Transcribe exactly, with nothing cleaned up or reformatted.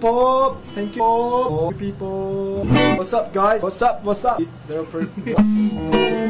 people. Thank you all people. What's up, guys? What's up? What's up? Zero per zero.